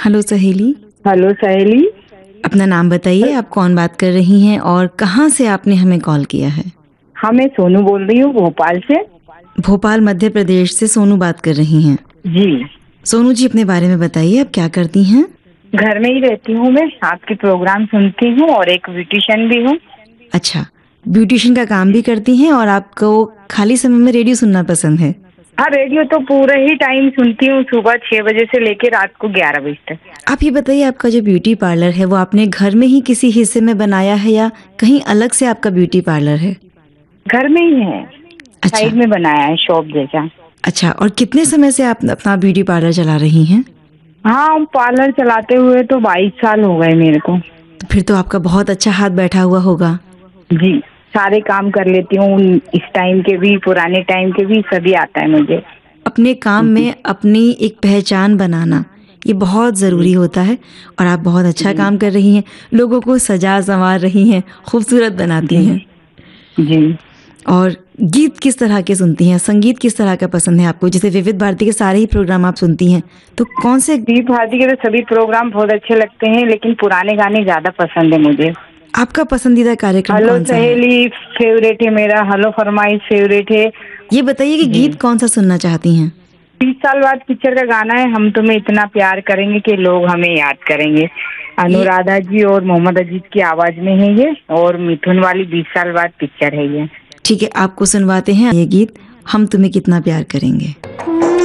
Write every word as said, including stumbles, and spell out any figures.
Hello सहेली। Hello सहेली। अपना नाम बताइए, आप कौन बात कर रही हैं और कहाँ से आपने हमें कॉल किया है? हाँ, मैं सोनू बोल रही हूँ भोपाल से। भोपाल मध्य प्रदेश से सोनू बात कर रही हैं। जी। सोनू जी, अपने बारे में बताइए, आप क्या करती हैं? घर में ही रहती हूँ, मैं आपके प्रोग्राम सुनती हूँ और एक ब्यूटिशियन भी हूँ। अच्छा, ब्यूटिशियन का काम भी करती हैं और आपको खाली समय में रेडियो सुनना पसंद है? हाँ, रेडियो तो पूरा ही टाइम सुनती हूँ, सुबह छह बजे से लेकर रात को ग्यारह बजे तक। आप ये बताइए, आपका जो ब्यूटी पार्लर है वो आपने घर में ही किसी हिस्से में बनाया है या कहीं अलग से आपका ब्यूटी पार्लर है? घर में ही है, अच्छा साइड में बनाया है शॉप जैसा। अच्छा, और कितने समय से आप अपना ब्यूटी पार्लर चला रही हैं? हाँ, पार्लर चलाते हुए तो बाईस साल हो गए मेरे को। तो फिर तो आपका बहुत अच्छा हाथ बैठा हुआ होगा। जी, सारे काम कर लेती हूँ, इस टाइम के भी पुराने टाइम के भी सभी आता है मुझे। अपने काम में अपनी एक पहचान बनाना ये बहुत ज़रूरी होता है और आप बहुत अच्छा जी काम कर रही हैं, लोगों को सजा संवार रही हैं, खूबसूरत बनाती जी हैं। जी। और गीत किस तरह के सुनती हैं? संगीत किस तरह का पसंद है आपको? जैसे विविध भारती के सारे ही प्रोग्राम आप सुनती हैं, तो कौन से? विविध भारती के तो सभी प्रोग्राम बहुत अच्छे लगते हैं, लेकिन पुराने गाने ज्यादा पसंद है मुझे। आपका पसंदीदा कार्यक्रम हेलो कौन सा है? सहेली फेवरेट है मेरा, हेलो फरमाइश फेवरेट है। ये बताइए कि जी। गीत कौन सा सुनना चाहती हैं? बीस साल बाद पिक्चर का गाना है, हम तुम्हें इतना प्यार करेंगे कि लोग हमें याद करेंगे। ये अनुराधा जी और मोहम्मद अजीज की आवाज में है ये, और मिथुन वाली बीस साल बाद पिक्चर है ये। ठीक है, आपको सुनवाते हैं ये गीत, हम तुम्हें कितना प्यार करेंगे।